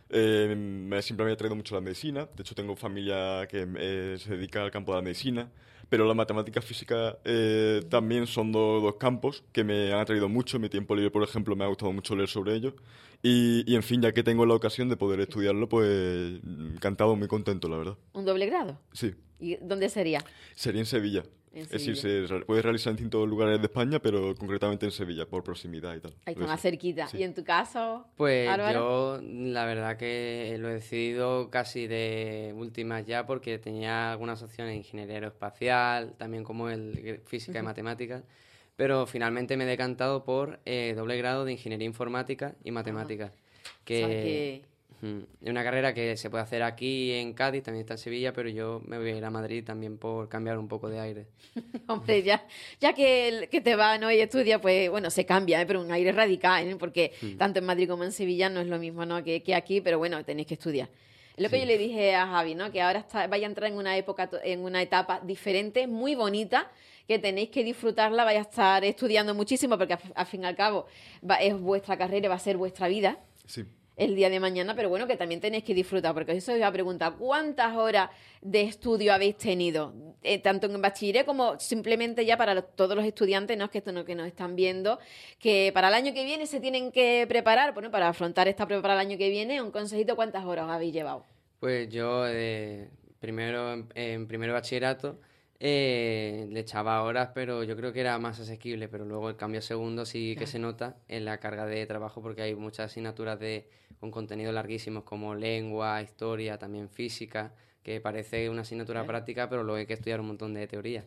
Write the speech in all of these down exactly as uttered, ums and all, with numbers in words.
Eh, me, siempre me ha atraído mucho la medicina. De hecho, tengo familia que eh, se dedica al campo de la medicina. Pero la matemática y física eh, también son do- dos campos que me han atraído mucho. En mi tiempo libre, por ejemplo, me ha gustado mucho leer sobre ellos. Y, y en fin, ya que tengo la ocasión de poder estudiarlo, pues encantado, muy contento, la verdad. ¿Un doble grado? Sí, ¿Y dónde sería? sería en Sevilla. En Es decir, Sevilla. se re- puede realizar en distintos lugares de España, pero concretamente en Sevilla, por proximidad y tal. Ahí Por está más eso. cerquita. Sí. ¿Y en tu caso, Pues Álvaro? yo, la verdad que lo he decidido casi de últimas ya porque tenía algunas opciones de ingeniería aeroespacial, también como el física y matemáticas, pero finalmente me he decantado por eh, doble grado de ingeniería informática y matemáticas, O sea que que... ujú, es una carrera que se puede hacer aquí en Cádiz, también está en Sevilla, pero yo me voy a ir a Madrid también por cambiar un poco de aire. Hombre, ya, ya que, el- que te va, ¿no? Y estudia, pues bueno, se cambia, ¿eh? Pero un aire radical, ¿eh? Porque tanto en Madrid como en Sevilla no es lo mismo, ¿no? Que, que aquí, pero bueno, tenéis que estudiar. Es lo que Sí. yo le dije a Javi, ¿no? Que ahora está, vaya a entrar en una época, to- en una etapa diferente, muy bonita, que tenéis que disfrutarla, vaya a estar estudiando muchísimo, porque al, al fin y al cabo va- es vuestra carrera, va a ser vuestra vida Sí. el día de mañana, pero bueno, que también tenéis que disfrutar, porque eso os iba a preguntar, ¿cuántas horas de estudio habéis tenido? Eh, tanto en bachiller como simplemente ya para los- todos los estudiantes, ¿no? Es que esto no, que nos están viendo, que para el año que viene se tienen que preparar, bueno, para afrontar esta prueba para el año que viene, un consejito, ¿cuántas horas os habéis llevado? Pues yo, eh, primero, en, en primero de bachillerato, eh, le echaba horas, pero yo creo que era más asequible, pero luego el cambio a segundo sí que Claro. se nota en la carga de trabajo porque hay muchas asignaturas de, con contenidos larguísimos como lengua, historia, también física, que parece una asignatura Claro. práctica, pero luego hay que estudiar un montón de teoría.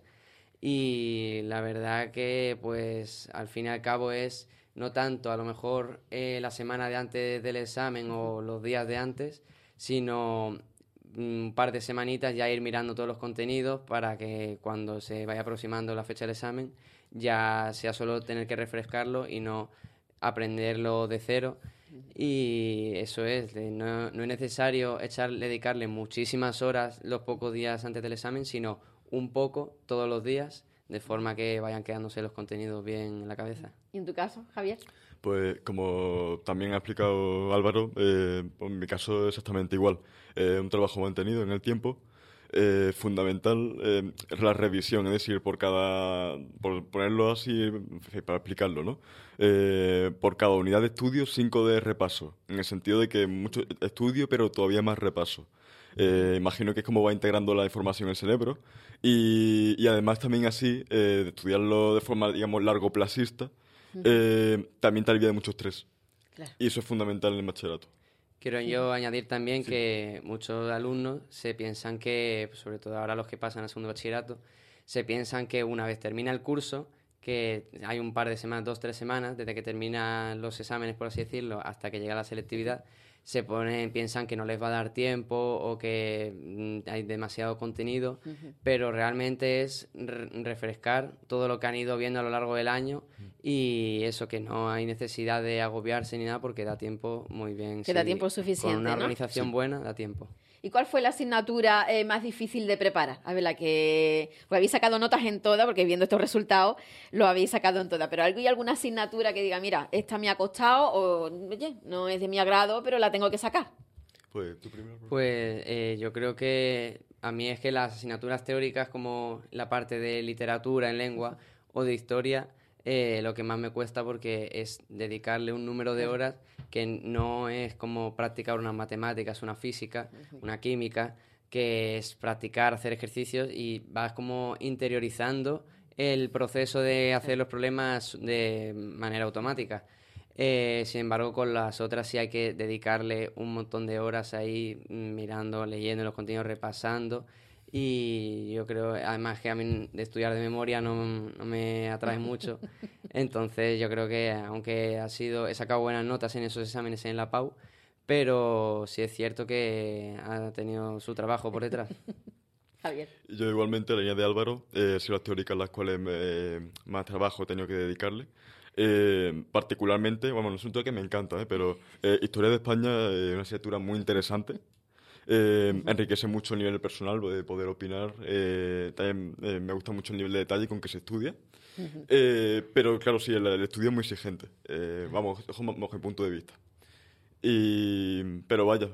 Y la verdad que, pues, al fin y al cabo es no tanto a lo mejor eh, la semana de antes del examen o los días de antes, sino un par de semanitas ya ir mirando todos los contenidos para que cuando se vaya aproximando la fecha del examen ya sea solo tener que refrescarlo y no aprenderlo de cero. Y eso es, de no, no es necesario echar, dedicarle muchísimas horas los pocos días antes del examen, sino un poco todos los días, de forma que vayan quedándose los contenidos bien en la cabeza. ¿Y en tu caso, Javier? Pues como también ha explicado Álvaro, eh, pues en mi caso es exactamente igual. Eh, un trabajo mantenido en el tiempo, eh, fundamental eh, la revisión, es decir, por cada, por ponerlo así, en fin, para explicarlo, ¿no? Eh, por cada unidad de estudio, cinco de repaso, en el sentido de que mucho estudio, pero todavía más repaso. Eh, imagino que es como va integrando la información en el cerebro y, y además también así, eh, de estudiarlo de forma, digamos, largoplacista, eh, también te alivia de mucho estrés. Claro. Y eso es fundamental en el bachillerato. Quiero yo añadir también Sí. que muchos alumnos se piensan que, sobre todo ahora los que pasan al segundo bachillerato, se piensan que una vez termina el curso, que hay un par de semanas, dos, tres semanas, desde que terminan los exámenes, por así decirlo, hasta que llega la selectividad, se ponen, piensan que no les va a dar tiempo o que mm, hay demasiado contenido, pero realmente es re- refrescar todo lo que han ido viendo a lo largo del año y eso, que no hay necesidad de agobiarse ni nada porque da tiempo muy bien. Que da sí, tiempo suficiente, con una ¿no? organización Sí. buena da tiempo. ¿Y cuál fue la asignatura eh, más difícil de preparar? A ver, la que... Pues habéis sacado notas en todas, porque viendo estos resultados lo habéis sacado en todas. Pero ¿hay alguna asignatura que diga, mira, esta me ha costado o, oye, no es de mi agrado, pero la tengo que sacar? Pues tú primero. Rubén. Pues eh, yo creo que a mí es que las asignaturas teóricas como la parte de literatura en lengua o de historia, eh, lo que más me cuesta porque es dedicarle un número de horas que no es como practicar unas matemáticas, una física, una química, que es practicar, hacer ejercicios y vas como interiorizando el proceso de hacer los problemas de manera automática. Eh, sin embargo, con las otras sí hay que dedicarle un montón de horas ahí mm, mirando, leyendo los contenidos, repasando. Y yo creo, además que a mí de estudiar de memoria no, no me atrae mucho. Entonces yo creo que aunque ha sido, he sacado buenas notas en esos exámenes en la PAU, pero sí es cierto que ha tenido su trabajo por detrás. Javier. Y yo igualmente, la línea de Álvaro, eh, son las teóricas las cuales me- más trabajo he tenido que dedicarle. Eh, particularmente, bueno, no es un tema que me encanta, eh, pero eh, Historia de España eh, es una asignatura muy interesante. Eh, enriquece mucho el nivel personal de poder opinar. Eh, también eh, me gusta mucho el nivel de detalle con que se estudia. Eh, pero claro, sí, el, el estudio es muy exigente. Eh, vamos, bajo, bajo mi punto de vista. Y, pero vaya,